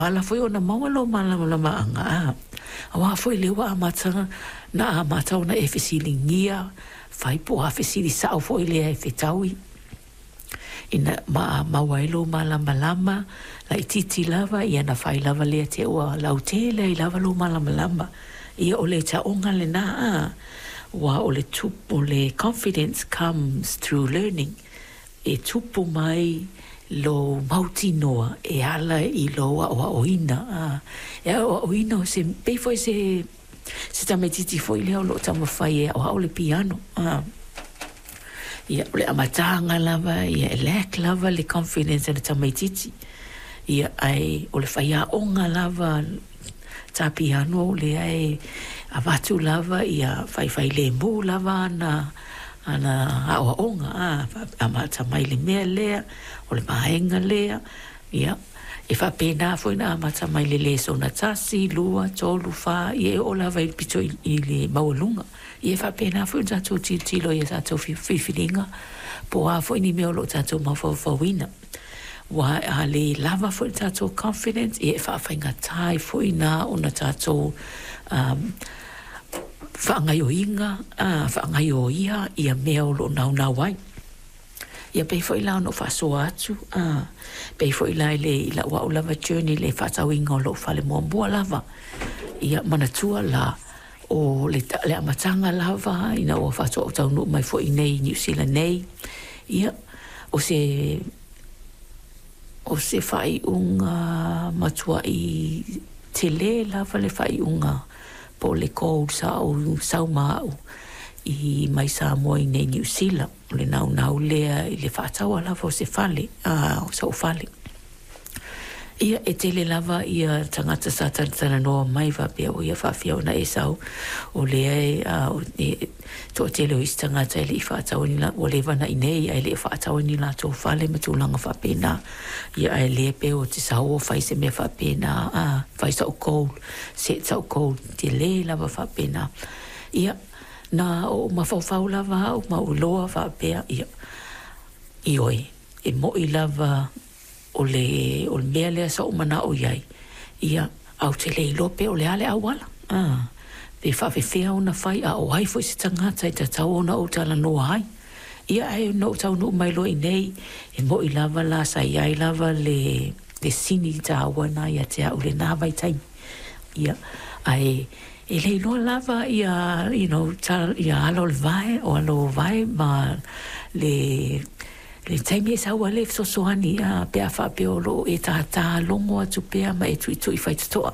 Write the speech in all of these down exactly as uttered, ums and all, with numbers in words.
ala foi ona mawalo mala mala anga awa foi lewa amata na amata ona e fesilingia fai po a fesili sa foi le e fetaui ina ma mawailo mala malama la ititi lava ia na fai lava le te o lautele i lava lo mala malama ia ole ta onga le na wa ole tupu le confidence comes through learning e tupu mai lo mauti noa e ala i lo a oina e a oina se pe foi se se tametiti foi le lo tama fai e o le piano ia le amatanga lava ia elek lava le confidence le tametiti ia ai o le fai a onga lava ta piano le ai avatu lava ia fai fai le mu lava na ana awa onga a amata mai le mea lea o le maenga lea ia e fa pena foi na amata mai le le so na tasi lua tolu fa ie o lava il pito i le maulunga ie fa pena foi na to tilo ia sa to fifilinga po a foi ni me o lo tato ma fo fo wina wa a le lava foi tato confidence ie fa fainga tai foi na ona tato um whaangai o inga, uh, whaangai o ia, ia mea o lo nau nau wai. Ia pei fo ila no whasoa atu, uh, pei fo ila le ila wa o lava journey le whatau inga o lo whale mua mbua lava. Ia manatua la o le, le amatanga lava, ina o whasoa o taunu mai fo i nei, New Zealand nei. Ia o se o se whai unga matua i te le lava le whai unga po le cold sa o sau mau i mai sa mo i nei New Zealand le nau nau lea i le whaatawa lava o se fale a o sau fale ia e tele lava ia tangata sa taratara noa mai va pia o ia whawhia o na e sau o lea e to tele o isi tangata e le i whaatawa ni la o le vana i nei e le i whaatawa ni la to fale ma tūlanga whapena ia e le pe o te sau o whai se mea whapena a whai sa o cold se sa o cold te le lava whapena ia na o mawhawhau lava o mauloa whapea ia i oi e mo i lava o le o le mea lea sa o mana o iai ia au te le lope o le ale awala ah pe whawhewhea o na whai a o hai fo se tangata i ta tau o na o tala noa hai ia ai no tau no mai lo i nei e mo i lava la sa iai lava le le sini ta wana ia te au le nā vai tai ia ai e le lo lava ia you know ta ia alo le vai o alo vai ma le le taimi e sa wale so soani a pe a fa pe o lo e ta ta longo atu pe ma e tui tui fai toa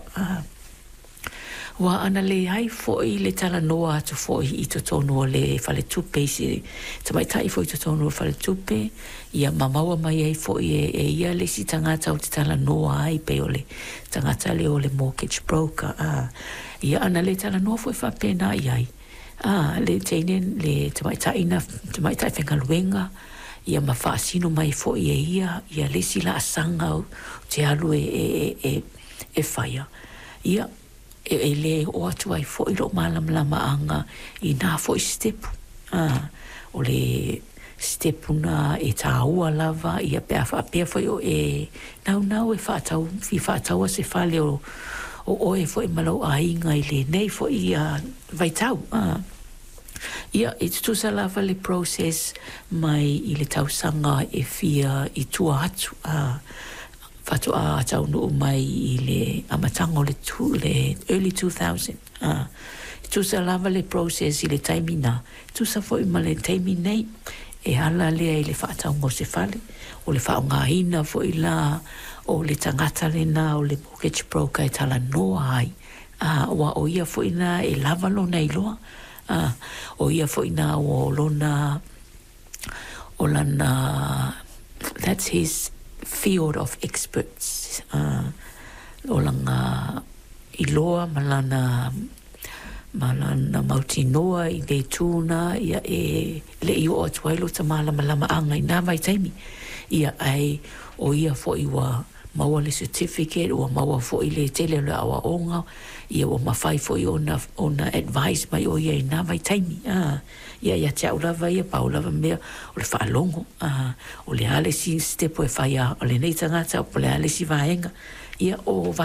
wa ana le ai fo i le tala noa atu fo i to tono le fale tupe si te mai tai fo i to tono fale tupe ia mamaua mai ai fo i e ia le si tangata o te tala noa ai pe o le tangata le o le mortgage broker a ia ana le tala noa fo i fa pena iai a le teinen le te mai tai na te mai tai whenga luenga ia mawhaasino mai fo i e ia ia le si la asanga o te alu e e e e whaia ia e, e le o atu ai fo i lo malam lama anga i nā fo i stepu ah, o le stepu na e tā ua lava ia pea whaapea fo i o e nau nau e whaatau fi whaatau a se whale o o oe fo i malau a inga i le nei fo i a vaitau ah. Ia, e tusa lava le process mai i le tausanga e fia i tua atu a fatu a tau nuu mai i le amatango le tu le early two thousand a tusa lava le process i le taimina tusa fo i ma le taimina e hala lea i le whaataungo se fale o le whaunga ina fo i la o le tangata le na o le mortgage broker e tala noa ai a wa o ia fo ina e lava lona i loa ah o ia foi na o lona o lana that's his field of experts ah o langa iloa malana malana mautinoa i le tuna ia e le i o twailo tamala malama anga ina vai taimi ia ai o ia foi wa maua le certificate o maua foi le tele le awa onga ia o mawhai foi ona ona advice mai o ia ina vai taimi ah ia ia te au lava ia pau lava mea o le whaalongo ah o le ale si stepo e whai a o le nei tangata o le ale si vaenga ia o